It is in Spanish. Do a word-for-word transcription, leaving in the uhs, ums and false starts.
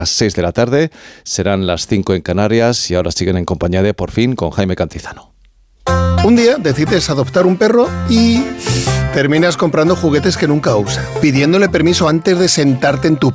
las seis de la tarde, serán las cinco en Canarias y ahora siguen en compañía de Por Fin con Jaime Cantizano. Un día decides adoptar un perro y terminas comprando juguetes que nunca usa, pidiéndole permiso antes de sentarte en tu